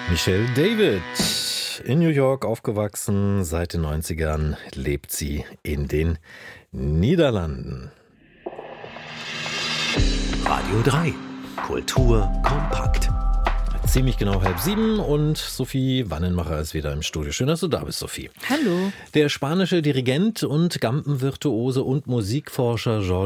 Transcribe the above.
Michelle David, in New York aufgewachsen, seit den 90ern lebt sie in den Niederlanden. Radio 3, Kultur kompakt. Ziemlich genau 6:30 und Sophie Wannenmacher ist wieder im Studio. Schön, dass du da bist, Sophie. Hallo. Der spanische Dirigent und Gampenvirtuose und Musikforscher